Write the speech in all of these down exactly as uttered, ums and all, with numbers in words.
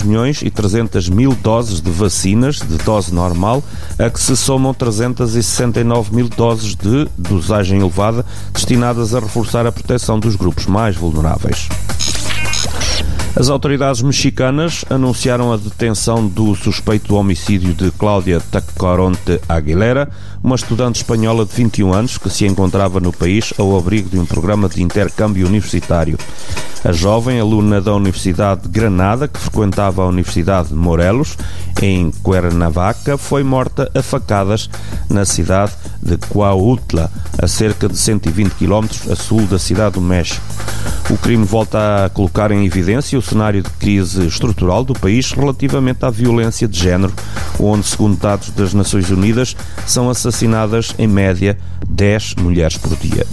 milhões e trezentas mil doses de vacinas de dose normal, a que se somam trezentas e sessenta e nove mil doses de dosagem elevada destinadas a reforçar a proteção dos grupos mais vulneráveis. As autoridades mexicanas anunciaram a detenção do suspeito do homicídio de Cláudia Tacoronte Aguilera, uma estudante espanhola de vinte e um anos que se encontrava no país ao abrigo de um programa de intercâmbio universitário. A jovem, aluna da Universidade de Granada, que frequentava a Universidade de Morelos, em Cuernavaca, foi morta a facadas na cidade de Cuautla, a cerca de cento e vinte quilómetros a sul da cidade do México. O crime volta a colocar em evidência o cenário de crise estrutural do país relativamente à violência de género, onde, segundo dados das Nações Unidas, são assassinadas, em média, dez mulheres por dia.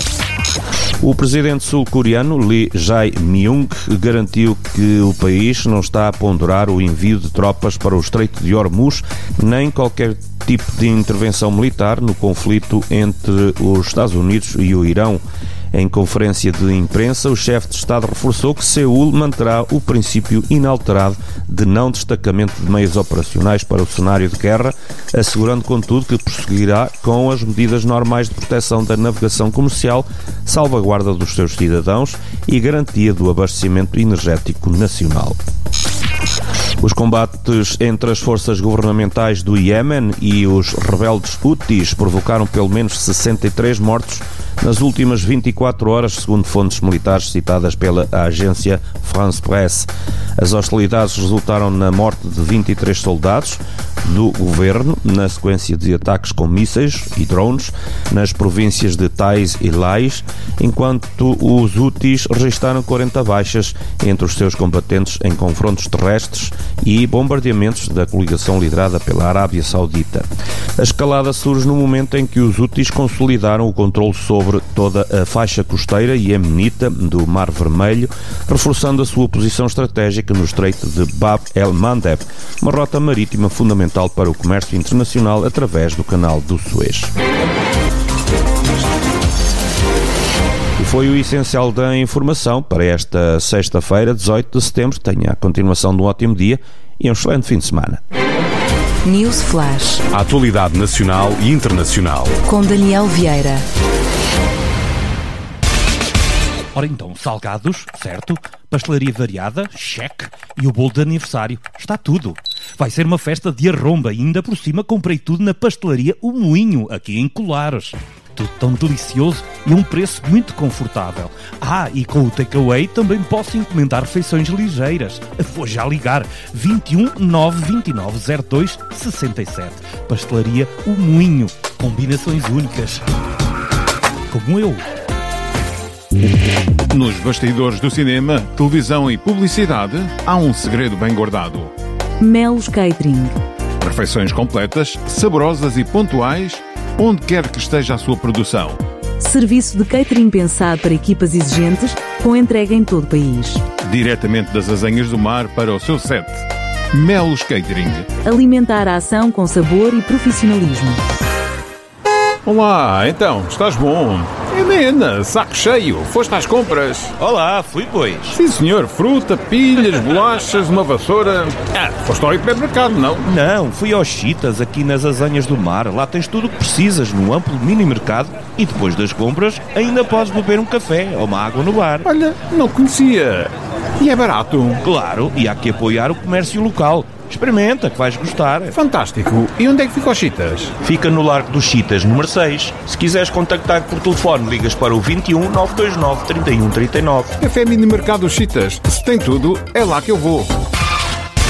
O presidente sul-coreano Lee Jae-myung garantiu que o país não está a ponderar o envio de tropas para o Estreito de Hormuz, nem qualquer tipo de intervenção militar no conflito entre os Estados Unidos e o Irão. Em conferência de imprensa, o chefe de Estado reforçou que Seul manterá o princípio inalterado de não destacamento de meios operacionais para o cenário de guerra, assegurando, contudo, que prosseguirá com as medidas normais de proteção da navegação comercial, salvaguarda dos seus cidadãos e garantia do abastecimento energético nacional. Os combates entre as forças governamentais do Iémen e os rebeldes Houthis provocaram pelo menos sessenta e três mortos nas últimas vinte e quatro horas, segundo fontes militares citadas pela agência France Presse. As hostilidades resultaram na morte de vinte e três soldados do governo, na sequência de ataques com mísseis e drones nas províncias de Taiz e Lais, enquanto os Houthis registaram quarenta baixas entre os seus combatentes em confrontos terrestres e bombardeamentos da coligação liderada pela Arábia Saudita. A escalada surge no momento em que os Houthis consolidaram o controle sobre toda a faixa costeira iemenita do Mar Vermelho, reforçando a sua posição estratégica no Estreito de Bab el-Mandeb, uma rota marítima fundamental para o comércio internacional através do Canal do Suez. E foi o essencial da informação para esta sexta-feira, dezoito de setembro. Tenha a continuação de um ótimo dia e um excelente fim de semana. News Flash. A atualidade nacional e internacional. Com Daniel Vieira. Ora então, salgados, certo? Pastelaria variada, cheque. E o bolo de aniversário, está tudo. Vai ser uma festa de arromba e ainda por cima comprei tudo na pastelaria O Moinho, aqui em Colares. Tudo tão delicioso e a um preço muito confortável. Ah, e com o takeaway também posso encomendar refeições ligeiras. Vou já ligar. vinte e um, nove vinte e nove, zero dois, sessenta e sete. Pastelaria O Moinho. Combinações únicas. Como eu. Nos bastidores do cinema, televisão e publicidade, há um segredo bem guardado. Melos Catering. Refeições completas, saborosas e pontuais, onde quer que esteja a sua produção. Serviço de catering pensado para equipas exigentes, com entrega em todo o país. Diretamente das Azenhas do Mar para o seu set. Melos Catering. Alimentar a ação com sabor e profissionalismo. Olá, então, estás bom? Helena, saco cheio, foste às compras? Olá, fui pois. Sim senhor, fruta, pilhas, bolachas, uma vassoura... Ah, foste ao hipermercado, não? Não, fui aos Chitas, aqui nas Azenhas do Mar. Lá tens tudo o que precisas, num amplo mini-mercado, e depois das compras ainda podes beber um café ou uma água no bar. Olha, não conhecia. E é barato? Claro, e há que apoiar o comércio local. Experimenta, que vais gostar. Fantástico. E onde é que fica os Chitas? Fica no Largo dos Chitas, número seis. Se quiseres contactar por telefone, ligas para o vinte e um, nove dois nove, trinta e um, trinta e nove. Café Mini Mercado Chitas. Se tem tudo, é lá que eu vou.